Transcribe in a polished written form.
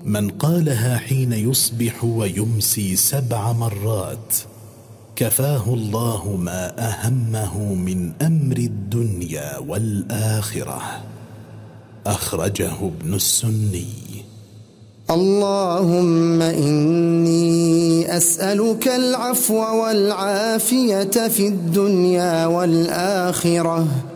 من قالها حين يصبح ويمسي 7 مرات كفاه الله ما أهمه من أمر الدنيا والآخرة. أخرجه ابن السني. اللهم إني أسألك العفو والعافية في الدنيا والآخرة